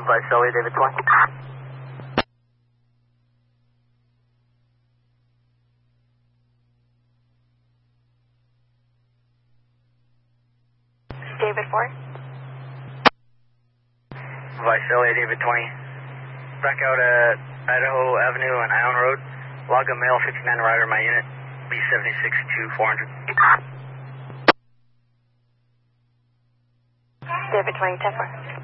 Vicelli, David 20. David 4. Vicelli, David 20. Back out at Idaho Avenue and Ione Road. Log a male 59 rider, my unit. B76-400. David 20, 10-4.